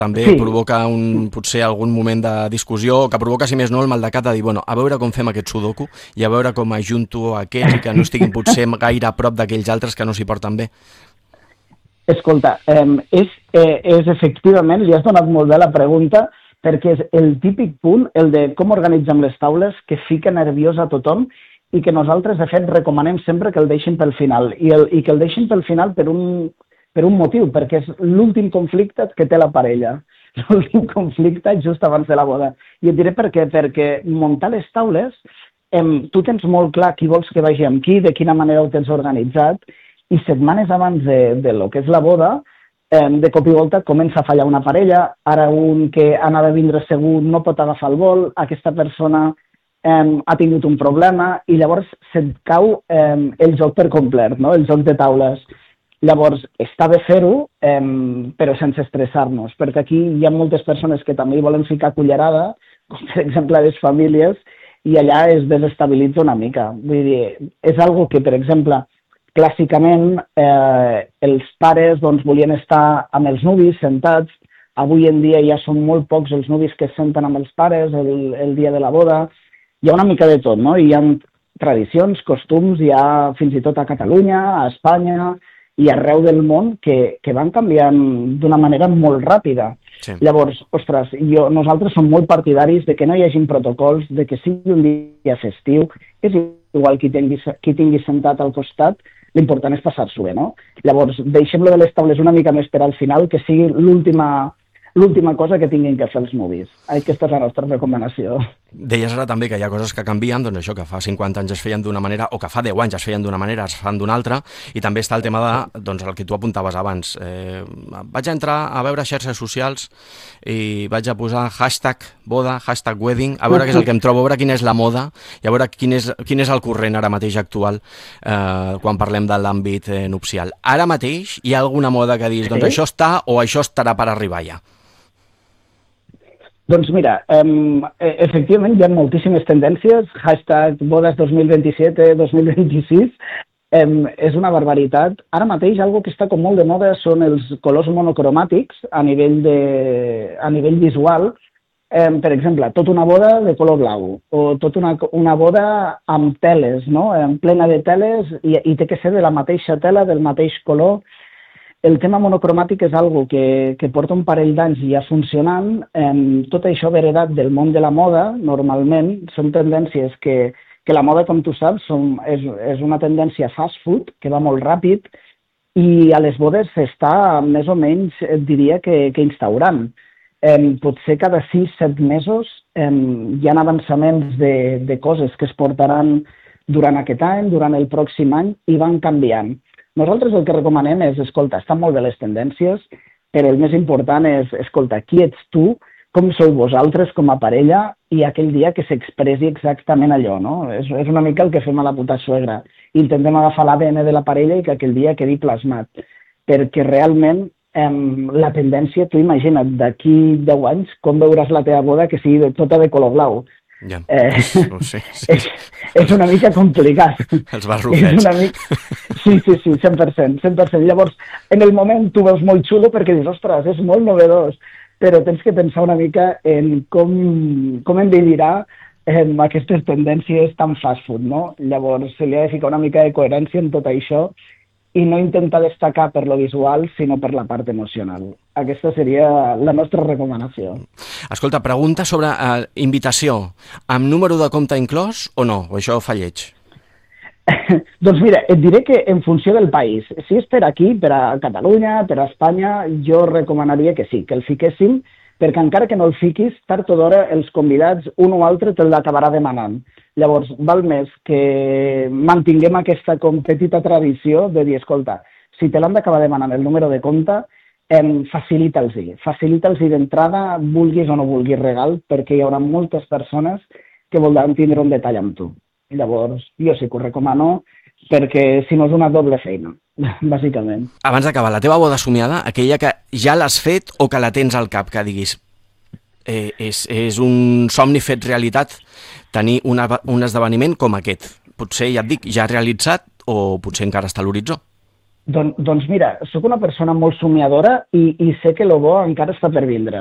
també Sí, provoca potser algun moment de discussió, que provoca, si més no, el maldecat de dir, bueno, a veure com fem aquest sudoku i a veure com ajunto aquests i que no estiguin potser gaire a prop d'aquells altres que no s'hi porten bé. escolta, és efectivament, li has donat molt bé la pregunta, perquè és el típic punt, el de com organitzem les taules, que fica nerviós a tothom i que nosaltres, de fet, recomanem sempre que el deixin pel final. I que el deixin pel final per un motiu, perquè és l'últim conflicte que té la parella. L'últim conflicte just abans de la boda. I et diré per què. Perquè muntar les taules, tu tens molt clar qui vols que vagi amb qui, de quina manera ho tens organitzat, i setmanes abans de lo que és la boda, de cop i volta comença a fallar una parella, ara un que anava a vindre segur no pot agafar el vol, aquesta persona ha tingut un problema i llavors se't cau el joc per complet, no? El joc de taules. Llavors, està bé fer-ho, però sense estressar-nos, perquè aquí hi ha moltes persones que també hi volen ficar cullerada, com per exemple les famílies, i allà es desestabilitza una mica. Vull dir, és algo que, per exemple, clàssicament els pares doncs, volien estar amb els nuvis sentats. Avui en dia ja són molt pocs els nuvis que es senten amb els pares el dia de la boda. Hi ha una mica de tot, no? Hi ha tradicions, costums, hi ha fins i tot a Catalunya, a Espanya i arreu del món que van canviant d'una manera molt ràpida. Sí. Llavors, ostres, nosaltres som molt partidaris de que no hi hagi protocols, de que sigui un dia festiu, és igual qui tingui sentat al costat, l'important és passar-s'ho bé, no? Llavors, deixem-lo de les taules una mica més per al final, que sigui l'última cosa que tinguin que fer els nuvis. Aquesta és la nostra recomanació. Deies ara també que hi ha coses que canvien, doncs això, que fa 50 anys es feien d'una manera, o que fa 10 anys es feien d'una manera, es fan d'una altra, i també està el tema de, doncs, el que tu apuntaves abans. Vaig entrar a veure xarxes socials i vaig a posar hashtag boda, hashtag wedding, a veure què és el que em trobo, a veure quina és la moda, i a veure quin és el corrent ara mateix actual quan parlem de l'àmbit nupcial. Ara mateix hi ha alguna moda que dius, doncs això està o això estarà per arribar ja? Doncs mira, efectivament hi ha moltíssimes tendències, hashtag bodes 2027, 2026, és una barbaritat. Ara mateix algo que està com molt de moda són els colors monocromàtics a nivell visual. Per exemple, tota una boda de color blau o tota una boda amb teles, no? Plena de teles i té que ser de la mateixa tela, del mateix color. El tema monocromàtic és algo que porta un parell d'anys ja funcionant. Tot això ve heredat del món de la moda, normalment. Són tendències que la moda, com tu saps, és una tendència fast food, que va molt ràpid, i a les bodes s'està més o menys, diria que instaurant. Potser cada 6-7 mesos hi ha avançaments de coses que es portaran durant aquest any, durant el pròxim any, i van canviant. Nosaltres el que recomanem és, escolta, estan molt bé les tendències, però el més important és, escolta, qui ets tu, com sou vosaltres com a parella, i aquell dia que s'expressi exactament allò, no? És una mica el que fem a la puta suegra. Intentem agafar l'ADN de la parella i que aquell dia quedi plasmat. Perquè realment la tendència, tu imagina't, d'aquí 10 anys, com veuràs la teva boda que sigui tota de color blau. Ja, sí. És una mica complicat. Els barrufets. Sí, 100%. Llavors, en el moment tu veus molt xulo perquè dius, ostres, és molt novedós, però tens que pensar una mica en com envelirà aquestes tendències tan fast food, no? Llavors, se li ha de ficar una mica de coherència en tot això i no intentar destacar per lo visual, sinó per la part emocional. Aquesta seria la nostra recomanació. Escolta, pregunta sobre invitació. Amb número de compte inclòs o no? O això fa lleig? Doncs mira, et diré que en funció del país. Si és per aquí, per a Catalunya, per a Espanya, jo recomanaria que sí, que el fiquéssim, perquè encara que no el fiquis, tard o d'hora els convidats, un o altre, te l'acabarà demanant. Llavors, val més que mantinguem aquesta petita tradició de dir, escolta, si te l'han d'acabar demanant el número de compte, facilita'ls-hi d'entrada, vulguis o no vulguis regal, perquè hi haurà moltes persones que voldran tindre un detall amb tu. Llavors, jo sí que ho recomano, perquè si no és una doble feina, bàsicament. Abans d'acabar, la teva boda somiada, aquella que ja l'has fet o que la tens al cap, que diguis, és un somni fet realitat tenir un esdeveniment com aquest. Potser, ja et dic, ja realitzat o potser encara està a l'horitzó. Doncs mira, sóc una persona molt somiadora i sé que el bo encara està per vindre.